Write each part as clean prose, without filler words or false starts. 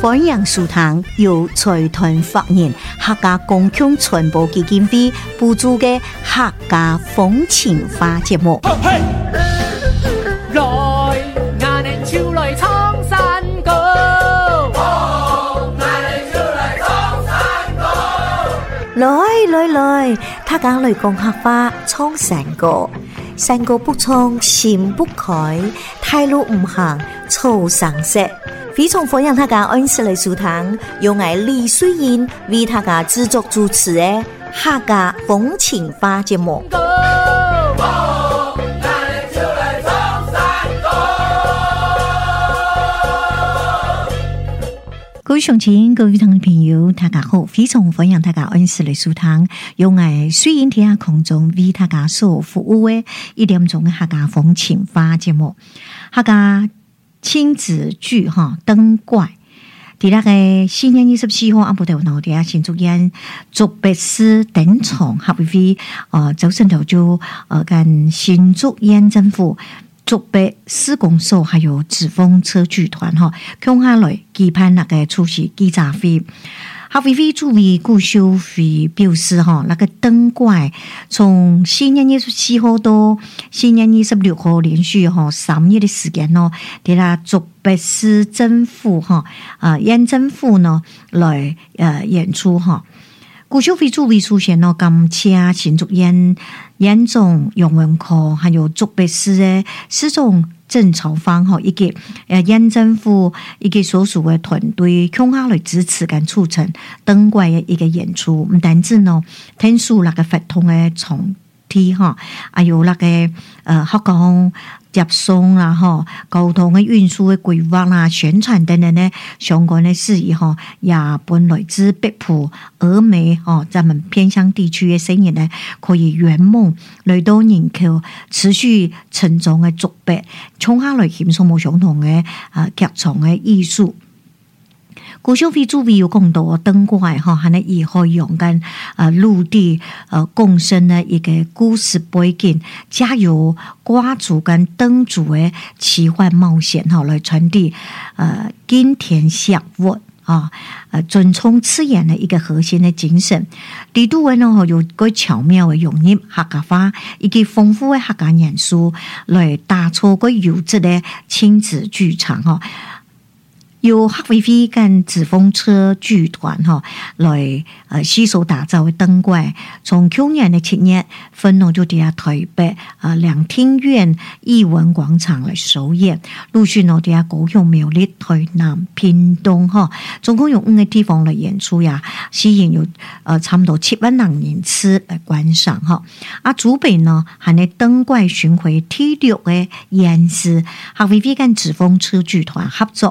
欢迎收听由财团法人客家公共传播基金会补助的客家风情花节目。 来，俺们就来唱山歌。 来，客家来讲客话唱山歌。山歌不唱心不开，太路唔行草上色。非常欢迎大家按时来收听，由我李水英为大家制作主持的客家风情花节目。各位乡亲、各位听众朋友，大家好！非常欢迎大家按时来收听，由我水英天下空中为大家所服务的1点钟的客家风情花节目。客家亲子剧灯怪，在那个4月24號，阿布頭我哋新竹縣竹北市頂場合會早晨頭就跟新竹縣政府竹北施工所还有纸風車劇團共下來舉辦那個出席記者會。合會主委顧秀輝表示那個燈怪從4月24號到4月26號連續3日的時間在那竹北市政府縣政府呢來演出顧秀輝主委出現感謝新竹縣縣長楊文科還有竹北市的市長鄭朝芳以及縣政府以及所屬的團隊共下來支持跟促成燈怪的一個演出，唔單止聽數那個活動的重提還有那個學校接送啦交通的運輸的規劃啦、宣傳等等的相關的事宜也本來自北埔、峨眉咱們偏鄉地區的聲音呢，可以圓夢來到人口持續成長的竹北，衝下來獻上冇相同的劇場的藝術。顧秀輝主委有講到燈怪係呢以後用跟陸地共生的一個故事背景，加入掛主跟燈主的奇幻冒險來傳遞金田祥物尊重自然的一個核心的精神。呢度有個巧妙的融入客家話以及豐富的客家元素來打造個優質的親子劇場由客會會跟紙風車劇團來攜手打造的燈怪，從去年的7月份就在台北兩廳院藝文廣場來首演，陸續在高雄、苗栗、台南、屏東總共有5個地方來演出呀，吸引有差不多7萬人次來觀賞竹北還有燈怪巡迴第6個演示，客會會跟紙風車劇團合作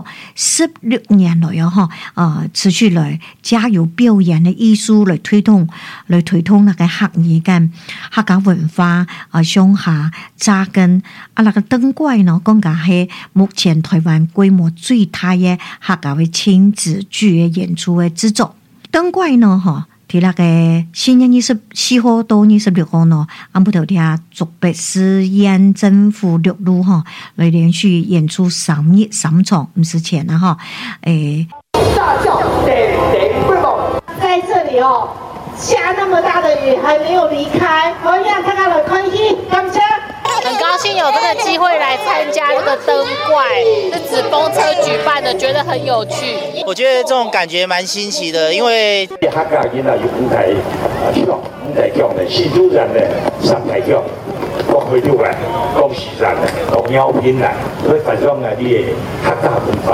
16年來持續來加入表演的藝術來推動那個客語跟客家文化向下扎根那個燈怪更加係目前台灣規模最大的客家的親子劇的演出的製作。燈怪在那個4月24號到26號安布頭啲竹北市縣政府6路來連續演出3日3場，唔是錢啦大叫在這裡下那麼大的雨還沒有離開，我讓大家來歡喜，感謝。 很高興有這個機會來參加這個燈怪，是紙風車舉辦的，覺得很有趣。 我覺得這種感覺蠻新奇的，因為客家現在有舞台劇的新主人的上台劇，講會錄來，講時人的，講妖片來，所以反正你的客家文化